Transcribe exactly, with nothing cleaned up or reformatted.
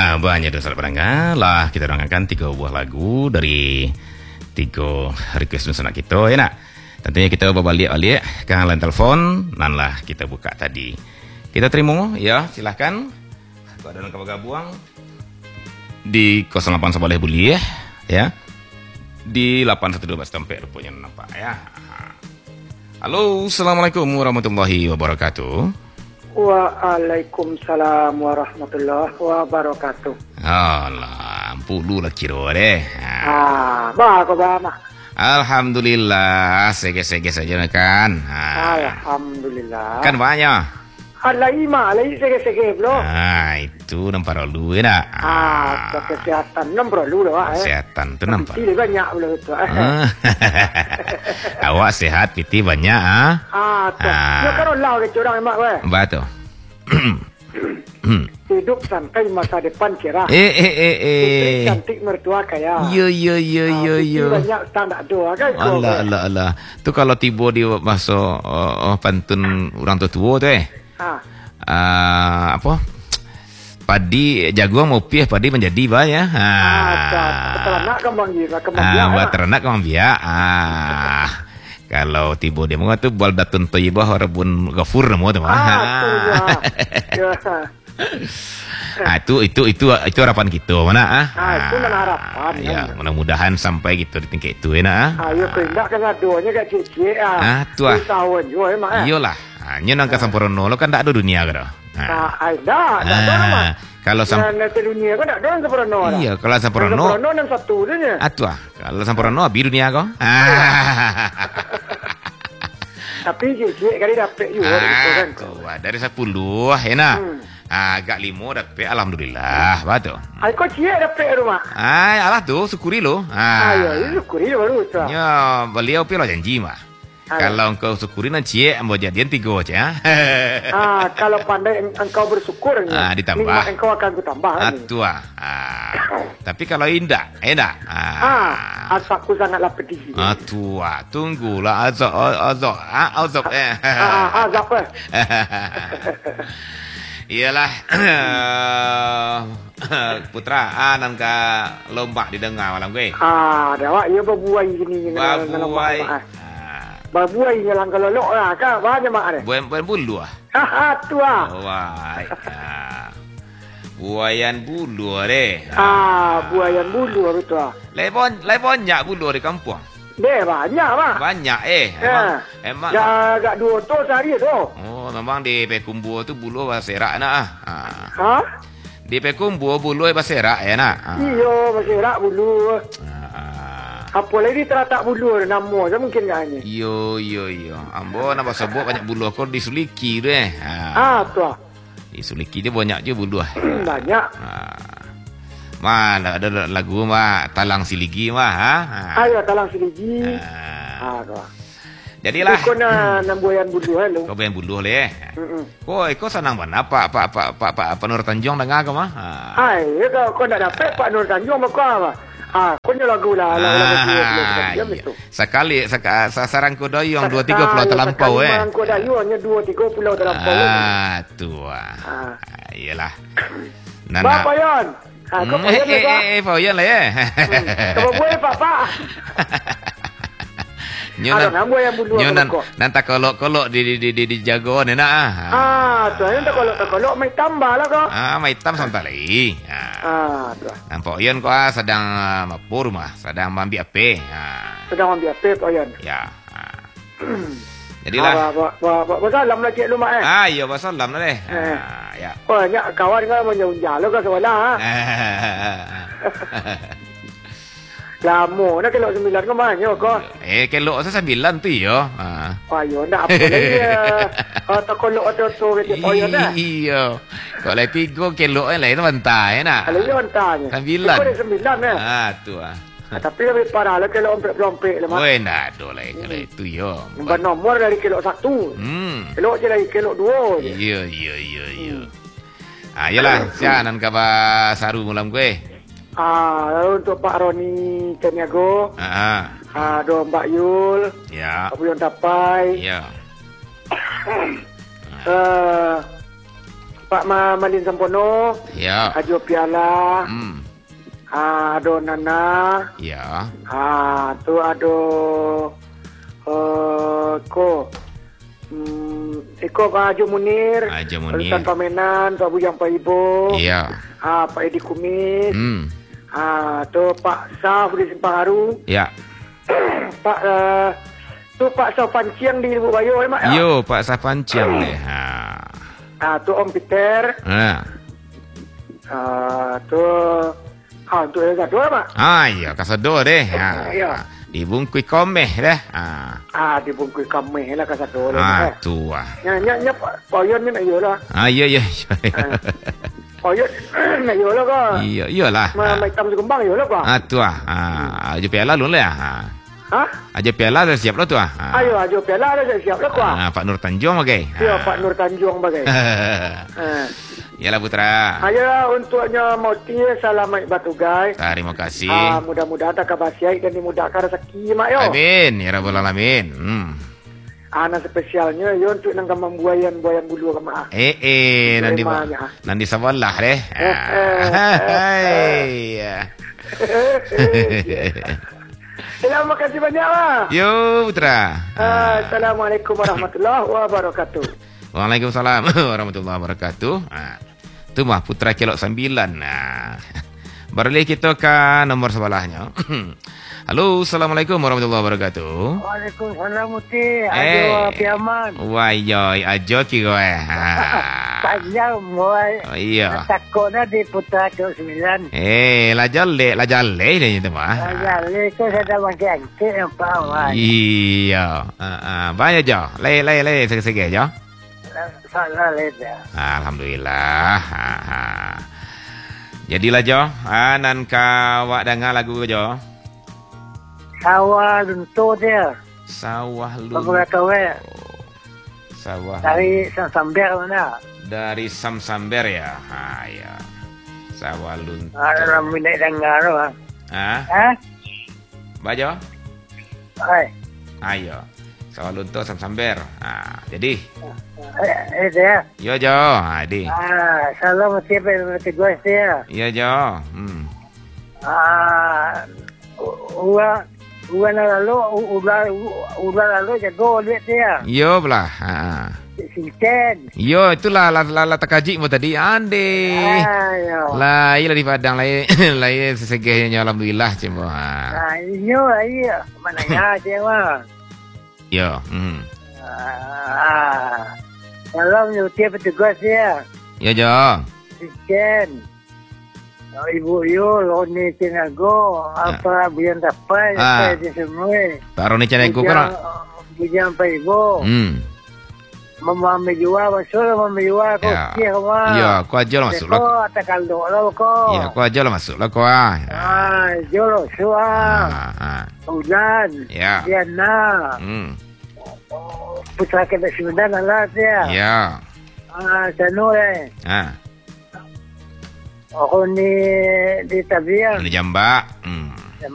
Ah, banyak dosa pendengar lah. Kita dengarkan tiga buah lagu dari tiga request nusa kita ya nak. Tentunya kita berbalik-balik ke line telefon. Dan lah kita buka tadi. Kita terima ya, silahkan. Kalau ada yang bergabung di kosong lapan sebelas boleh ya. Ya. Di lapan satu dua tempat rupanya nampak ya. Halo, Assalamualaikum warahmatullahi wabarakatuh. Waalaikumsalam warahmatullahi wabarakatuh. Alah, puluh lah kira deh. Ah, bah kau bah mah. Alhamdulillah, sege-sege saja kan. Ha. Alhamdulillah. Kan banyak. Alai mah, alai sege-sege belum. Ah, itu nampak dulu ya nak. Ah, ah kesehatan nampak dulu dah. Kesehatan tu nampak. Piti banyak belum tu. Awak sehat, piti banyak ah. Ah, tu. Yo kan lah ke orang emak weh. Betul. Hidup santai masa depan cerah. Eh eh eh eh. Cantik mertua kaya. Yo yo yo yo yo. Banyak tanda doa kan. Allah Allah Allah. Tu kalau tiba di masa uh, pantun orang tua tu eh. Ha. Uh, apa? Padi jagung mau piah padi menjadi bah ya. Ha. Ah, ternak kembang biak, kembang biak. Ah, ternak kembang biak. Ah. Kalau tiba dia mau tu bal datun thayyibah warbun ghafur namo tu. Ah, tu ya. Ah, itu itu itu itu harapan kita mana ah. Ah, itu kan harapan. Ya, mudah-mudahan sampai gitu di tingkat itu ya nak. Ah, yo kena kan doanya kat cik-cik ah. Ah, tu ah. Tahun juga emak eh. Iyalah. Nyo nang kasampurna lo kan tak ada dunia ke dah. Ah, ada, tak ada nama. Kalau sampai nanti dunia kan tak ada yang sempurna lah. Iya, kalau sempurna. Sempurna dan satu saja. Atu ah. Kalau sempurna habis dunia kau. Tapi cik-cik kali dapat juga gitu kan. Ah, dari sepuluh enak. Ah, agak lima dapat alhamdulillah. Betul. Ai kau cik dapat rumah. Ai, alah tu syukuri lo. Ah, ya, syukuri baru tu. Ya, beliau pila janji mah. Kalau engkau syukuri nanti ambo jadian tiga aja. Ah, kalau pandai engkau bersyukur ah, ditambah. Nikmat engkau akan kutambah. Atu ah. Tapi kalau indah, enak. Ah, asapku sangatlah pedih. Atu ah, tunggulah azab azab ah azab eh. Ah, azab eh. Iyalah putra anan ka lomba didengar malam gue. Ah, dah ia berbuai gini dengan berbuai. Berbuai jalan kalau lok lah kan banyak mak ada. Buan buan bulu ah. Ha tu ah. Wah. Buayan bulu deh. Ah, buayan bulu betul ah. Lepon lepon banyak bulu di kampung. Deh banyak mah. Banyak eh. Emang emang gak gak dua tu sehari tu. Oh, memang di Pekumbu tu bulu baserak nak ah. Ha? Di Pekumbu bulu baserak ya nak. Iyo baserak bulu. Apa lagi terletak bulu nama je mungkin kan ni. Yo yo yo. Ambo nama sebut banyak bulu kau disuliki tu eh. Ah tu ah. Disuliki dia banyak je bulu ah. Banyak. Mana ada lagu mah Talang Siligi mah ha. Ayo Talang Siligi. Ah tu. Jadilah. Kau nak nambuayan bulu eh lu. Kau bayang bulu le. Kau kau senang mana Pak Pak Pak Pak Pak Nur Tanjung dengar ke mah? Ai, kau kau nak dapat Pak Nur Tanjung apa kau mah? Ah, kau ni lagu lah, lagu lagu itu. Sekali sasaran kau doyong dua tiga pulau terlampau eh. Sasaran kau doyongnya dua tiga pulau terlampau. Ah, tu ah. Iyalah. Nana. Pak Yon. Ah, kau Pak Yon lah. Eh, Pak Yon lah ya. Kau boleh Pak Pak. Nyonan, nyonan, nanti kalau kalau di di di di di jago ni nak ah. Ah, tu nanti kalau kalau mai tambah lah kau. Ah, mai tam santai lagi. Ah, tu. Nampak Ian kau sedang mapur mah, sedang ambil ape. Ah. Sedang ambil ape Pak Ian. Ya. Jadilah. Basalam lah cik lu mak eh. Ah, iya basalam lah deh. Ah, ya. Banyak kawan kan menjauh-jauh kau sekolah. Lama nak kelok sembilan ke mana kau? Eh kelok saya sembilan tu yo. Ah. Ayo nak apa lagi? Ah tak kelok ada tu kita ayo dah. Iya. Kalau tiga kelok eh lain bantai nak. Kalau dia bantai. Sembilan. Kau sembilan eh. Ah tu ah. Tapi lebih parah lah kelok ompek-ompek lah mak. Oh nak do lah kalau itu yo. Nombor nomor dari kelok satu. Hmm. Kelok je dari kelok dua. Iya iya iya iya. Ah yalah, sianan kabar saru malam gue. Ah, untuk Pak Roni Caniago. Ah. Ah, do Mbak Yul. Ya. Pak Yon Tapai. Ya. Eh Pak Ma Malin Sampono. Ya. Ajo Piala. Hmm. Ah, ado Nana. Ya. Ah, tu ado uh, ko. Hmm, Iko Pak Haji Munir. Haji Munir. Sultan Pamenan, Pak Bujang Pak Ibu. Iya. Ah, Pak Edi Kumis. Hmm. Ah, tu Pak Saf di Simpang Haru. Ya. Pak uh, tu Pak Sofan Ciang di Lubuk Bayo, eh, Mak. Yo, Pak Safan Ciang ni. Ha. Ah, tu Om Peter. Ha. Ah, tu ah, tu ada satu, Mak. Ah, ya, kasado deh. Ha. Ya. Dibungkus komeh dah. Ha. Ah, dibungkus kami lah ka satu Ah, lah. tu ah. Nya nya nya Poyon ni nak yo lah. Ah, ya ya. Poyon nak yo lah ka. Iya, iyalah. Ma mai tam kembang yo lah ka. Ah, tu ah. Ah, aja piala lu lah. Ha. Ha? Aja piala dah siap lah tu ah. Ha. Ayo ajo piala dah siap lah ka. Ah, Pak Nur Tanjung okey. Ya, Pak Nur Tanjung bagai. Ha. Yalah putra. Ayo untuknya moti selamat batugai. Terima kasih. Ah, mudah-mudahan tak kabasiai dan dimudahkan rezeki mak yo. Amin, ya rabbal alamin. Hmm. Ana spesialnya yo untuk nang kamang buayan-buayan bulu ka mak. Eh eh nanti Terima nanti sawalah deh. Eh, eh, Ah. Terima kasih banyak lah. Yo putra. Ah, Assalamualaikum warahmatullahi wabarakatuh. Waalaikumsalam warahmatullahi wabarakatuh. Ah. Tu mah putra kelok sembilan. Nah. Beralih kita ke nomor sebelahnya. Halo, Assalamualaikum warahmatullahi wabarakatuh. Waalaikumsalam Muti. Eh. Ajo Piaman. Wai yoy, ajo kira eh. Ha. Panjang mulai. Oh, iya. Takutnya di putra ke sembilan. Eh, la jalle, la jalle ni tu mah. Jadi itu saya makin angkat yang pawan. Iya. Ah, ah, banyak jo. Lay lay lay sege-sege jo. Salah leda. Alhamdulillah. Ha, ha. Jadilah jo, anan ka wak dengar lagu jo. Sawah luntur dia. Sawah lu. Beberapa we. Sawah Dari sambil mana? dari Samsamber ya. Ha ya. Sawah luntur. Ada minat dengar ah. Ha? Ha? Bajo? Hai. Ayo. Sawah luntur Samsamber. Ha, jadi. Eh dia. Yo jo, ha di. Ah, salam Muti pada gue dia. Iya jo. Hmm. Ah, ua ua lalu ua ua lalu jago duit dia. Yo belah. Ha. Sinten. Yo itulah la la, la takaji mu tadi ande. Ayo. Lah iya di Padang lai lai sesegehnya alhamdulillah cemo. Ha. Ah, iyo ayo. Mana ya dia mah. Yo. Hmm. Ah. Salam Muti pada gue dia. Yo jo. Sinten. Oh, ibu yo loni tinago apa biar dapat Ah. apa di semua. Taruh ni channel ku kan. Bujang pa ibu. Hmm. Mama menjual masuk mama menjual kau Ya. kira mah. Ya, aku aja lah masuk lah. Kau tak kaldo lah kau. Ya, aku aja lah masuk lah kau ah. Ah, jolo suah. Ah, ah. Hujan. Ya. Dia na. Hmm. Putra kita sembilan lah dia. Ya. Ah, sanu eh. Ah. Ako ni di tabiang. Ini jamba. Hmm.